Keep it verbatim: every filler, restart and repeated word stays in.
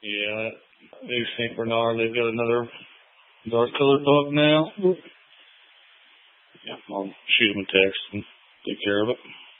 Yeah, New Saint Bernard, they've got another dark colored dog now. Yeah, I'll shoot him a text and take care of it.